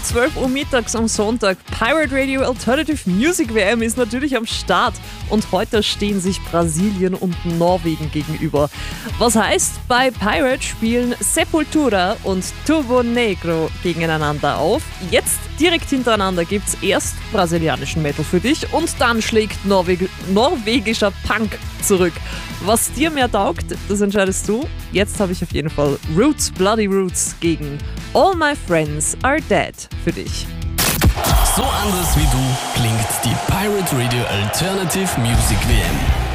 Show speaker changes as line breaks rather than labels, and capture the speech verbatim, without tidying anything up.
zwölf Uhr mittags am Sonntag. Pirate Radio Alternative Music W M ist natürlich am Start und heute stehen sich Brasilien und Norwegen gegenüber. Was heißt, bei Pirate spielen Sepultura und Turbo Negro gegeneinander auf. Jetzt direkt hintereinander gibt's erst brasilianischen Metal für dich und dann schlägt Norweg- norwegischer Punk zurück. Was dir mehr taugt, das entscheidest du. Jetzt habe ich auf jeden Fall Roots, Bloody Roots gegen All My Friends Are Dead für dich.
So anders wie du klingt die Pirate Radio Alternative Music W M.